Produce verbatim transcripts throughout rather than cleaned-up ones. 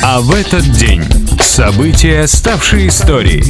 А в этот день события, ставшие историей.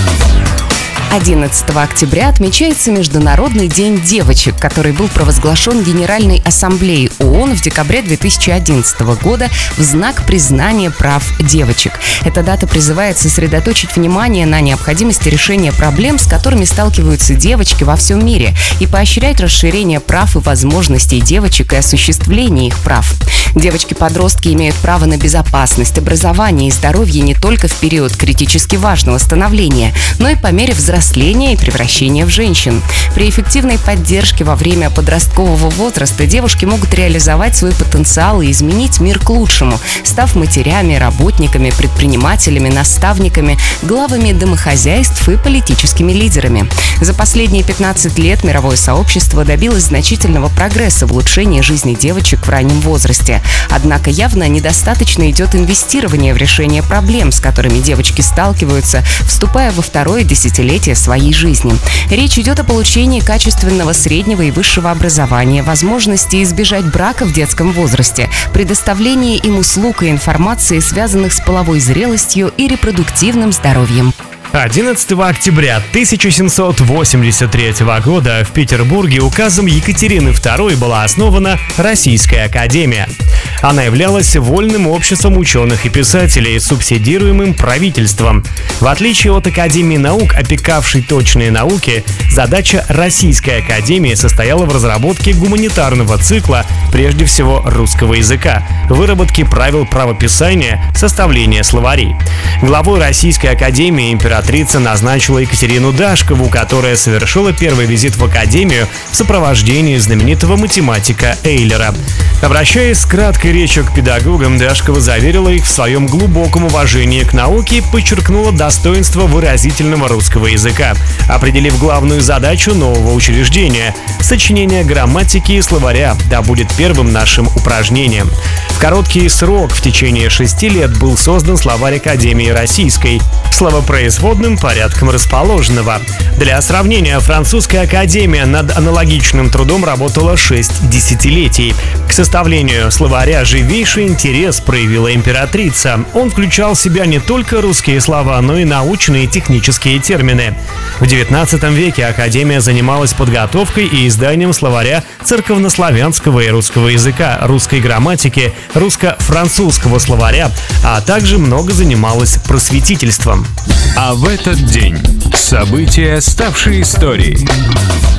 одиннадцатого октября отмечается Международный день девочек, который был провозглашен Генеральной Ассамблеей ООН в декабре две тысячи одиннадцатого года в знак признания прав девочек. Эта дата призывает сосредоточить внимание на необходимости решения проблем, с которыми сталкиваются девочки во всем мире, и поощрять расширение прав и возможностей девочек и осуществление их прав. Девочки-подростки имеют право на безопасность, образование и здоровье не только в период критически важного становления, но и по мере взросления и превращения в женщин. При эффективной поддержке во время подросткового возраста девушки могут реализовать свой потенциал и изменить мир к лучшему, став матерями, работниками, предпринимателями, наставниками, главами домохозяйств и политическими лидерами. За последние пятнадцать лет мировое сообщество добилось значительного прогресса в улучшении жизни девочек в раннем возрасте. Однако явно недостаточно идет инвестирование в решение проблем, с которыми девочки сталкиваются, вступая во второе десятилетие своей жизни. Речь идет о получении качественного среднего и высшего образования, возможности избежать брака в детском возрасте, предоставлении им услуг и информации, связанных с половой зрелостью и репродуктивным здоровьем. одиннадцатого октября тысяча семьсот восемьдесят третьего года в Петербурге указом Екатерины второй была основана Российская академия. Она являлась вольным обществом ученых и писателей, субсидируемым правительством. В отличие от Академии наук, опекавшей точные науки, задача Российской академии состояла в разработке гуманитарного цикла, прежде всего русского языка, выработке правил правописания, составления словарей. Главой Российской академии императрица назначила Екатерину Дашкову, которая совершила первый визит в академию в сопровождении знаменитого математика Эйлера. Обращаясь с краткой речью к педагогам, Дашкова заверила их в своем глубоком уважении к науке и подчеркнула достоинство выразительного русского языка, определив главную задачу нового учреждения – сочинение грамматики и словаря, да будет первым нашим упражнением. В короткий срок, в течение шести лет, был создан словарь Академии Российской, словопроизводным порядком расположенного. Для сравнения, французская академия над аналогичным трудом работала шесть десятилетий. К составлению словаря живейший интерес проявила императрица. Он включал в себя не только русские слова, но и научные и технические термины. В девятнадцатом веке академия занималась подготовкой и изданием словаря церковнославянского и русского языка, русской грамматики, русско-французского словаря, а также много занималась просветительством. А в этот день события, ставшие историей.